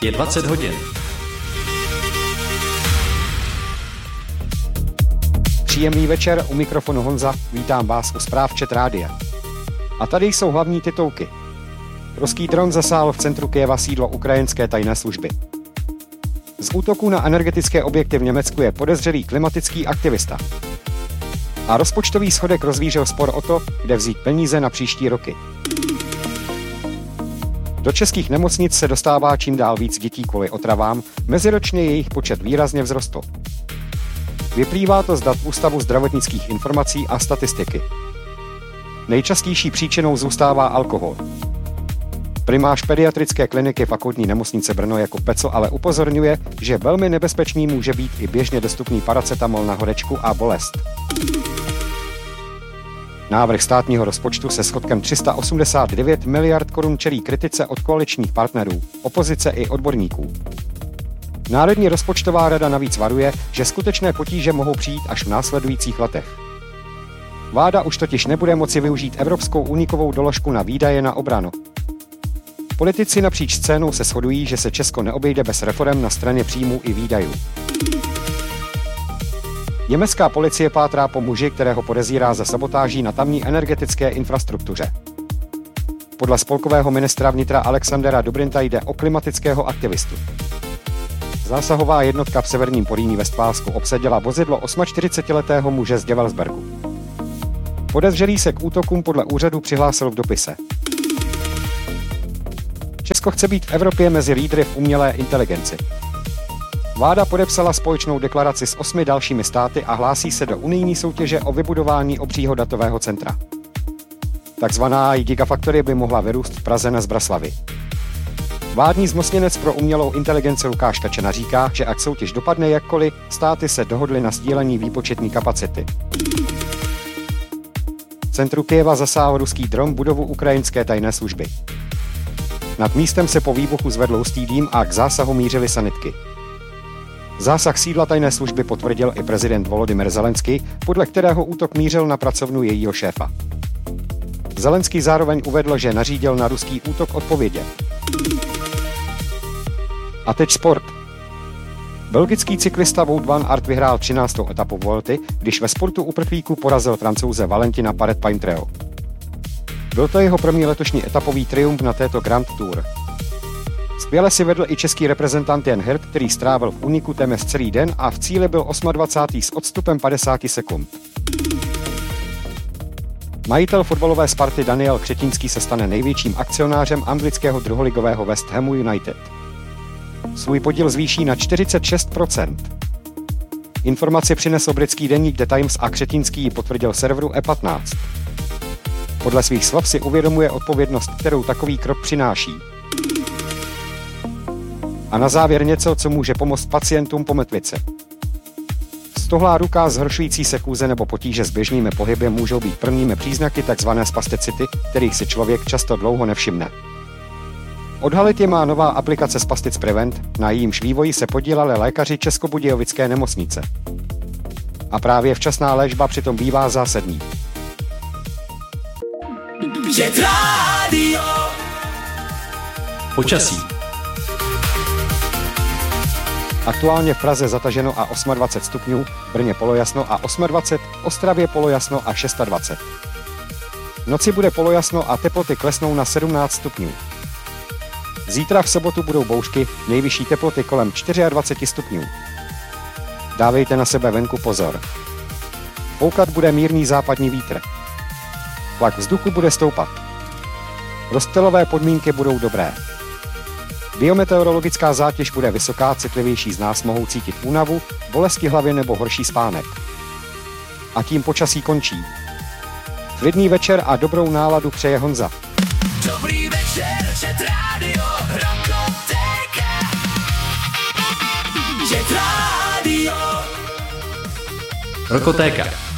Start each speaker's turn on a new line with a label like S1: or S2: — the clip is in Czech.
S1: Je 20 hodin.
S2: Příjemný večer, u mikrofonu Honza, vítám vás u zpráv ČT Rádia. A tady jsou hlavní titulky. Ruský dron zasáhl v centru Kyjeva sídlo ukrajinské tajné služby. Z útoků na energetické objekty v Německu je podezřelý klimatický aktivista. A rozpočtový schodek rozvířil spor o to, kde vzít peníze na příští roky. Do českých nemocnic se dostává čím dál víc dětí kvůli otravám, meziročně jejich počet výrazně vzrostl. Vyplývá to z dat Ústavu zdravotnických informací a statistiky. Nejčastější příčinou zůstává alkohol. Primář pediatrické kliniky Fakultní nemocnice Brno Jakub Pecl ale upozorňuje, že velmi nebezpečný může být i běžně dostupný paracetamol na horečku a bolest. Návrh státního rozpočtu se schodkem 389 miliard korun čelí kritice od koaličních partnerů, opozice i odborníků. Národní rozpočtová rada navíc varuje, že skutečné potíže mohou přijít až v následujících letech. Vláda už totiž nebude moci využít evropskou únikovou doložku na výdaje na obranu. Politici napříč scénou se shodují, že se Česko neobejde bez reforem na straně příjmů i výdajů. Německá policie pátrá po muži, kterého podezírá za sabotáží na tamní energetické infrastruktuře. Podle spolkového ministra vnitra Alexandera Dobrinta jde o klimatického aktivistu. Zásahová jednotka v severním Porýní Vestfálsku obsadila vozidlo 48letého muže z Develsbergu. Podezřelý se k útokům podle úřadu přihlásil v dopise. Česko chce být v Evropě mezi lídry v umělé inteligenci. Vláda podepsala společnou deklaraci s 8 dalšími státy a hlásí se do unijní soutěže o vybudování obřího datového centra. Takzvaná Gigafactory by mohla vyrůst v Praze na Zbraslavi. Vládní zmocněnec pro umělou inteligenci Lukáš Kačena říká, že ať soutěž dopadne jakkoliv, státy se dohodly na sdílení výpočetní kapacity. V centru Kyjeva zasáhl ruský dron budovu ukrajinské tajné služby. Nad místem se po výbuchu zvedl hustý dým a k zásahu mířily sanitky. Zásah sídla tajné služby potvrdil i prezident Volodymyr Zelenský, podle kterého útok mířil na pracovnu jejího šéfa. Zelenský zároveň uvedl, že nařídil na ruský útok odpovědět. A teď sport. Belgický cyklista Wout van Aert vyhrál 13. etapu Vuelty, když ve sportu uprchlíků porazil Francouze Valentina Paret-Paintreau. Byl to jeho první letošní etapový triumf na této Grand Tour. Skvěle si vedl i český reprezentant Jan Hirt, který strávil v úniku téměř celý den a v cíli byl 28. s odstupem 50 sekund. Majitel fotbalové Sparty Daniel Křetínský se stane největším akcionářem anglického druholigového West Hamu United. Svůj podíl zvýší na 46%. Informaci přinesl britský deník The Times a Křetínský ji potvrdil serveru E15. Podle svých slov si uvědomuje odpovědnost, kterou takový krok přináší. A na závěr něco, co může pomoct pacientům po mrtvici. Stohlá ruka, zhoršující se kůze nebo potíže s běžnými pohyby můžou být prvními příznaky tzv. Spasticity, kterých si člověk často dlouho nevšimne. Odhalit je má nová aplikace Spastic Prevent, na jejímž vývoji se podíleli lékaři Českobudějovické nemocnice. A právě včasná léčba přitom bývá zásadní.
S1: Počasí.
S2: Aktuálně v Praze zataženo a 28 stupňů, v Brně polojasno a 28, v Ostravě polojasno a 26. V noci bude polojasno a teploty klesnou na 17 stupňů. Zítra v sobotu budou bouřky, nejvyšší teploty kolem 24 stupňů. Dávejte na sebe venku pozor. Foukat bude mírný západní vítr. Tlak vzduchu bude stoupat. Rozptylové podmínky budou dobré. Biometeorologická zátěž bude vysoká, citlivější z nás mohou cítit únavu, bolesti hlavy nebo horší spánek. A tím počasí končí. Klidný večer a dobrou náladu přeje Honza.
S3: Dobrý večer, ČT Rádio, Rokotéka.
S1: Rokotéka.